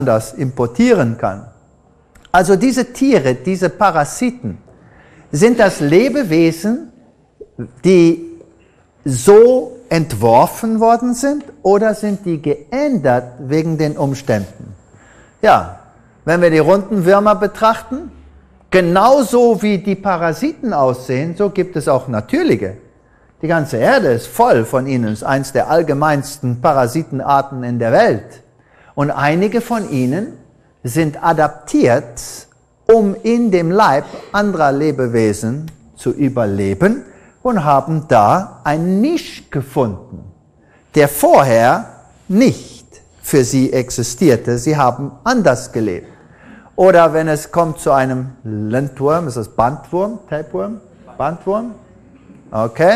das importieren kann. Also diese Tiere, diese Parasiten, sind das Lebewesen, die so entworfen worden sind, oder sind die geändert wegen den Umständen? Ja, wenn wir die runden Würmer betrachten, genauso wie die Parasiten aussehen, so gibt es auch natürliche. Die ganze Erde ist voll von ihnen, ist eines der allgemeinsten Parasitenarten in der Welt. Und einige von ihnen sind adaptiert, um in dem Leib anderer Lebewesen zu überleben, und haben da einen Nisch gefunden, der vorher nicht für sie existierte. Sie haben anders gelebt. Oder wenn es kommt zu einem Lindwurm, ist das Bandwurm, Tapeworm? Bandwurm? Okay.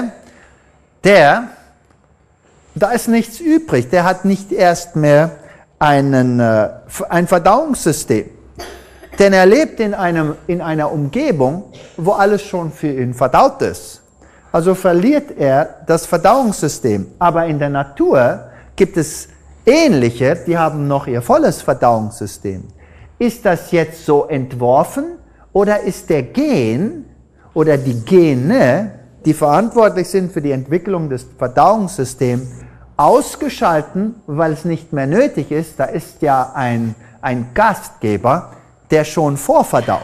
Da ist nichts übrig. Der hat nicht erst mehr ein Verdauungssystem. Denn er lebt in einer Umgebung, wo alles schon für ihn verdaut ist. Also verliert er das Verdauungssystem. Aber in der Natur gibt es ähnliche, die haben noch ihr volles Verdauungssystem. Ist das jetzt so entworfen, oder ist der Gen oder die Gene, die verantwortlich sind für die Entwicklung des Verdauungssystems, ausgeschalten, weil es nicht mehr nötig ist? Da ist ja ein Gastgeber, der schon vorverdaut.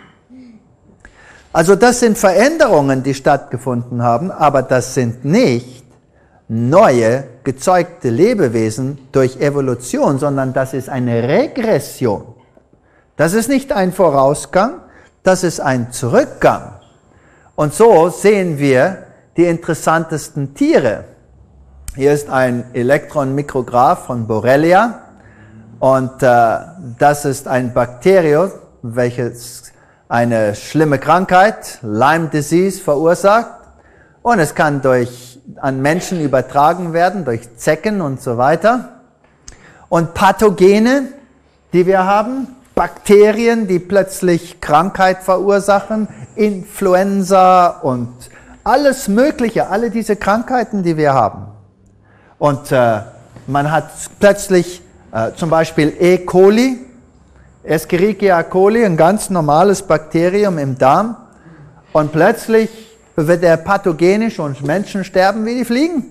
Also das sind Veränderungen, die stattgefunden haben, aber das sind nicht neue, gezeugte Lebewesen durch Evolution, sondern das ist eine Regression. Das ist nicht ein Vorausgang, das ist ein Zurückgang. Und so sehen wir die interessantesten Tiere. Hier ist ein Elektronenmikrograph von Borrelia, und das ist ein Bakterium, welches eine schlimme Krankheit, Lyme Disease, verursacht, und es kann an Menschen übertragen werden, durch Zecken und so weiter. Und Pathogene, die wir haben, Bakterien, die plötzlich Krankheit verursachen, Influenza und alles Mögliche, alle diese Krankheiten, die wir haben. Und man hat plötzlich zum Beispiel E. coli, Escherichia coli, ein ganz normales Bakterium im Darm, und plötzlich wird er pathogenisch und Menschen sterben wie die Fliegen.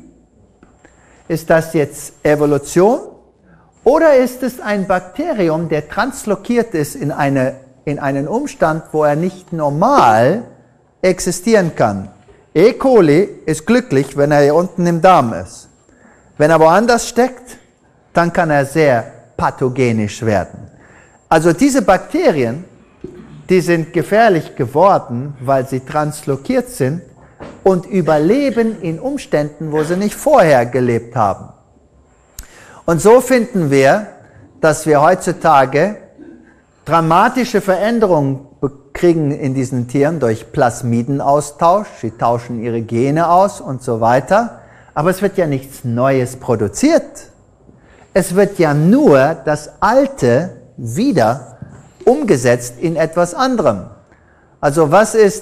Ist das jetzt Evolution? Oder ist es ein Bakterium, der translokiert ist in einen Umstand, wo er nicht normal existieren kann? E. coli ist glücklich, wenn er hier unten im Darm ist. Wenn er woanders steckt, dann kann er sehr pathogenisch werden. Also diese Bakterien, die sind gefährlich geworden, weil sie translokiert sind und überleben in Umständen, wo sie nicht vorher gelebt haben. Und so finden wir, dass wir heutzutage dramatische Veränderungen kriegen in diesen Tieren durch Plasmidenaustausch. Sie tauschen ihre Gene aus und so weiter. Aber es wird ja nichts Neues produziert. Es wird ja nur das Alte wieder umgesetzt in etwas anderem. Also was ist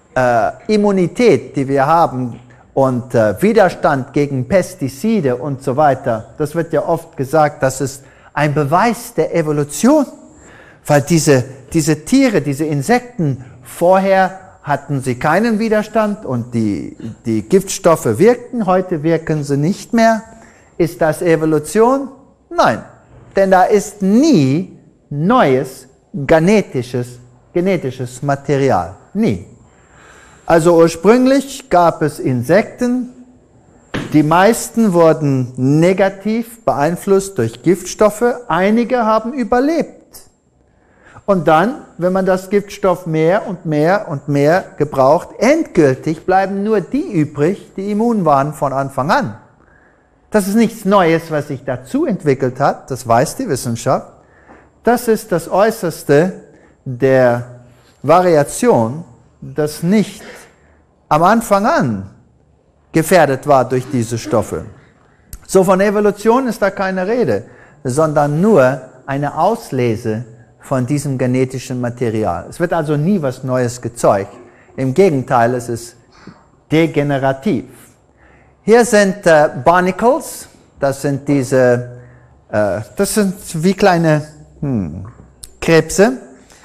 Immunität, die wir haben, und Widerstand gegen Pestizide und so weiter? Das wird ja oft gesagt, das ist ein Beweis der Evolution, weil diese Tiere, diese Insekten, vorher hatten sie keinen Widerstand und die Giftstoffe wirkten, heute wirken sie nicht mehr. Ist das Evolution? Nein, denn da ist nie neues genetisches Material. Nie. Also ursprünglich gab es Insekten, die meisten wurden negativ beeinflusst durch Giftstoffe, einige haben überlebt. Und dann, wenn man das Giftstoff mehr und mehr und mehr gebraucht, endgültig bleiben nur die übrig, die immun waren von Anfang an. Das ist nichts Neues, was sich dazu entwickelt hat, das weiß die Wissenschaft. Das ist das Äußerste der Variation, das nicht am Anfang an gefährdet war durch diese Stoffe. So, von Evolution ist da keine Rede, sondern nur eine Auslese von diesem genetischen Material. Es wird also nie was Neues gezeugt. Im Gegenteil, es ist degenerativ. Hier sind Barnacles, das sind wie kleine Krebse